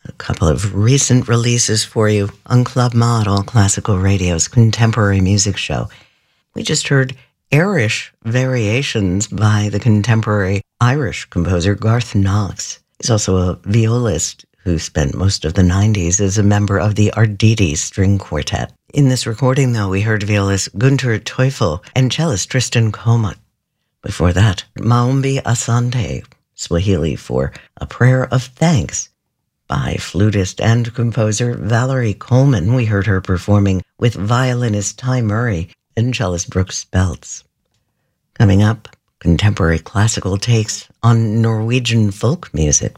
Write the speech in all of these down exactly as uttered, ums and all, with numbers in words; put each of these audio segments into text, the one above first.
A couple of recent releases for you on Club Mod, All Classical Radio's contemporary music show. We just heard Irish Variations by the contemporary Irish composer Garth Knox. He's also a violist who spent most of the nineties as a member of the Arditi String Quartet. In this recording, though, we heard violist Gunter Teufel and cellist Tristan Komut. Before that, Maombi Asante, Swahili for A Prayer of Thanks. By flutist and composer Valerie Coleman, we heard her performing with violinist Ty Murray and cellist Brooks Belts. Coming up, contemporary classical takes on Norwegian folk music.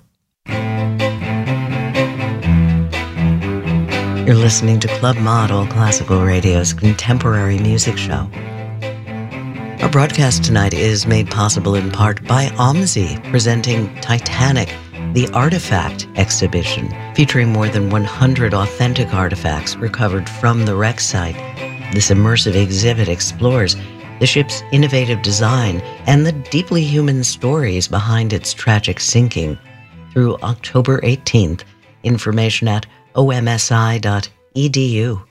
You're listening to Club Mod, All Classical Radio's contemporary music show. Our broadcast tonight is made possible in part by OMSI, presenting Titanic, the Artifact exhibition, featuring more than one hundred authentic artifacts recovered from the wreck site. This immersive exhibit explores the ship's innovative design and the deeply human stories behind its tragic sinking. Through October eighteenth, information at o m s i dot e d u.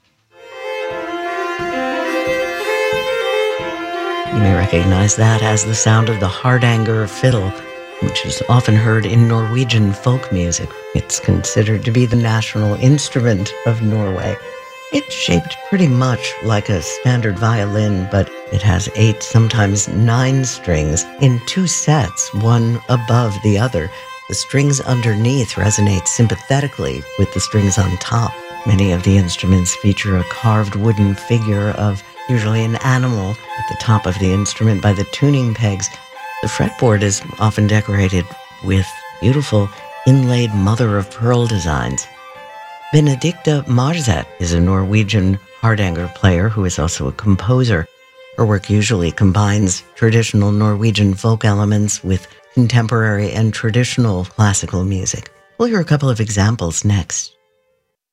You may recognize that as the sound of the Hardanger fiddle, which is often heard in Norwegian folk music. It's considered to be the national instrument of Norway. It's shaped pretty much like a standard violin, but it has eight, sometimes nine strings in two sets, one above the other. The strings underneath resonate sympathetically with the strings on top. Many of the instruments feature a carved wooden figure of usually an animal at the top of the instrument by the tuning pegs. The fretboard is often decorated with beautiful inlaid mother-of-pearl designs. Benedicte Marzet is a Norwegian Hardanger player who is also a composer. Her work usually combines traditional Norwegian folk elements with contemporary and traditional classical music. We'll hear a couple of examples next.